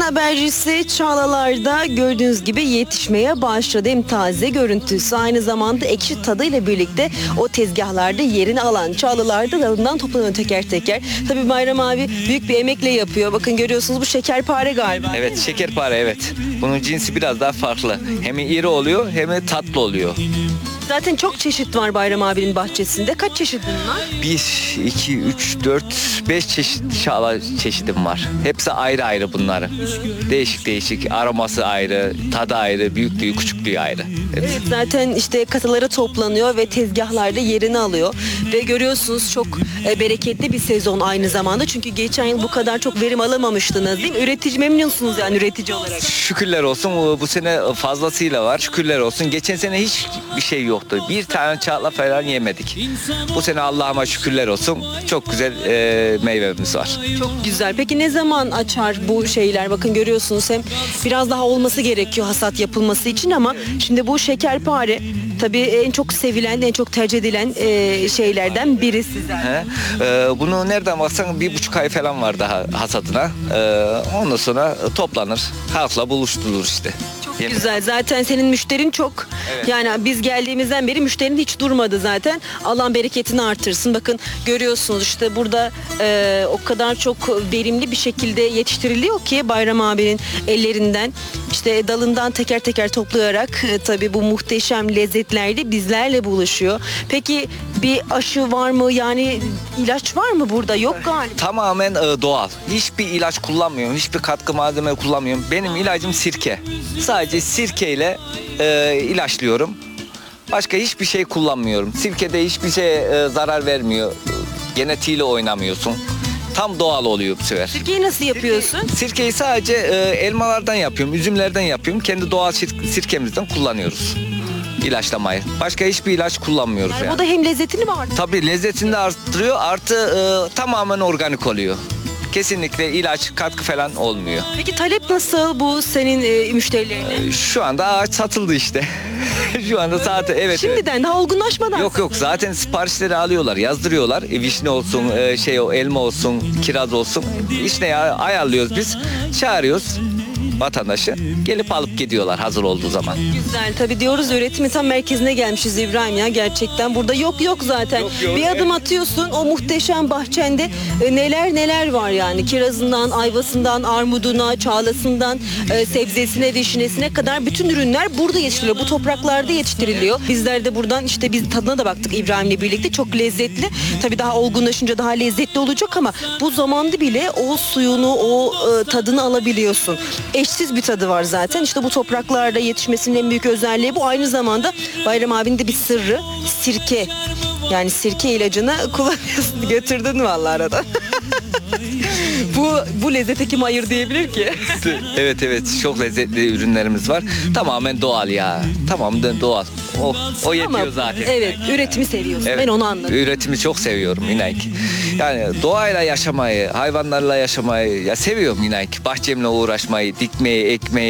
habercisi Çağlalar'da gördüğünüz gibi yetişmeye başladı. Hem taze görüntüsü aynı zamanda ekşi tadıyla birlikte o tezgahlarda yerini alan Çağlalar'da dalından toplanıyor teker teker. Tabii Bayram abi büyük bir emekle yapıyor. Bakın görüyorsunuz bu şekerpare galiba. Evet, şekerpare, evet. Bunun cinsi biraz daha farklı. Hem iri oluyor hem de tatlı oluyor. Zaten çok çeşit var Bayram abinin bahçesinde. Kaç çeşit bunlar? 1, 2, 3, 4, 5 çeşit çağla çeşidim var. Hepsi ayrı ayrı bunların. Değişik değişik. Aroması ayrı, tadı ayrı, büyüklüğü, küçüklüğü ayrı. Hepsi. Evet, zaten işte kasalara toplanıyor ve tezgahlarda yerini alıyor. Ve görüyorsunuz çok bereketli bir sezon aynı zamanda. Çünkü geçen yıl bu kadar çok verim alamamıştınız değil mi? Üretici memnunsunuz yani üretici olarak. Şükürler olsun bu sene fazlasıyla var. Şükürler olsun. Geçen sene hiçbir şey yoktu. Bir tane çağla falan yemedik. Bu sene Allah'ıma şükürler olsun. Çok güzel meyvemiz var. Çok güzel. Peki ne zaman açar bu şeyler? Bakın görüyorsunuz hem biraz daha olması gerekiyor hasat yapılması için ama şimdi bu şekerpare tabii en çok sevilen, en çok tercih edilen şeylerden biri sizden. Bunu nereden baksan 1,5 ay falan var daha hasadına. Ondan sonra toplanır. Halkla buluşturulur işte. Çok güzel. Zaten senin müşterin çok. Evet. Yani biz geldiğimizden beri müşterinin hiç durmadı zaten. Allah bereketini artırsın. Bakın görüyorsunuz işte burada o kadar çok verimli bir şekilde yetiştiriliyor ki Bayram abinin ellerinden işte dalından teker teker toplayarak tabii bu muhteşem lezzetlerle bizlerle buluşuyor. Peki bir aşı var mı? Yani ilaç var mı burada? Yok galiba. Tamamen doğal. Hiçbir ilaç kullanmıyorum. Hiçbir katkı malzeme kullanmıyorum. Benim ilacım sirke. Sadece sirkeyle ilaçlıyorum. Başka hiçbir şey kullanmıyorum. Sirkede hiçbir şey zarar vermiyor. Genetiğiyle oynamıyorsun. Tam doğal oluyor bu sefer. Sirkeyi nasıl yapıyorsun? Sirkeyi sadece elmalardan yapıyorum, üzümlerden yapıyorum. Kendi doğal sirkemizden kullanıyoruz ilaçlamayı. Başka hiçbir ilaç kullanmıyoruz Yani yani. bu da hem lezzetini mi artırıyor? Tabii lezzetini de arttırıyor. Artı tamamen organik oluyor. Kesinlikle ilaç, katkı falan olmuyor. Peki talep nasıl bu senin müşterilerine? Şu anda ağaç satıldı işte. Şu anda zaten evet. Şimdiden daha olgunlaşmadan. Yok zaten siparişleri alıyorlar, yazdırıyorlar. Vişne olsun, elma olsun, kiraz olsun. İşte ayarlıyoruz biz. Çağırıyoruz vatandaşı. Gelip alıp gidiyorlar hazır olduğu zaman. Güzel. Tabii diyoruz üretimin tam merkezine gelmişiz İbrahim ya gerçekten. Burada yok zaten. Yok, bir adım atıyorsun o muhteşem bahçende neler var yani. Kirazından, ayvasından, armuduna, çağlasından, sebzesine, vişnesine kadar bütün ürünler burada yetiştiriliyor. Bu topraklarda yetiştiriliyor. Bizler de buradan işte biz tadına da baktık İbrahim'le birlikte. Çok lezzetli. Tabii daha olgunlaşınca daha lezzetli olacak ama bu zamanda bile o suyunu, o tadını alabiliyorsun. Eşsiz bir tadı var zaten. İşte bu topraklarda yetişmesinin en büyük özelliği bu. Aynı zamanda Bayram abinin de bir sırrı sirke. Yani sirke ilacını kullanıyorsun. Götürdün vallahi arada. bu lezzete kim hayır diyebilir ki? Evet çok lezzetli ürünlerimiz var. Tamamen doğal ya. Tamamen doğal. O yetiyor Ama, zaten. evet, üretimi seviyorsun. Evet, Ben onu anladım. Üretimi çok seviyorum inan ki. Yani doğayla yaşamayı, hayvanlarla yaşamayı ya seviyorum inan ki. Bahçemle uğraşmayı, dikmeyi, ekmeyi.